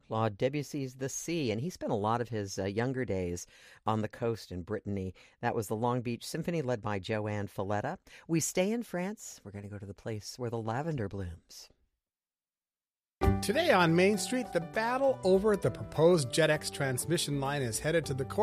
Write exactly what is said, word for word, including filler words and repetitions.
Claude Debussy's The Sea, and he spent a lot of his uh, younger days on the coast in Brittany. That was the Long Beach Symphony led by Joanne Falletta. We stay in France. We're going to go to the place where the lavender blooms. Today on Main Street, the battle over the proposed JetX transmission line is headed to the court.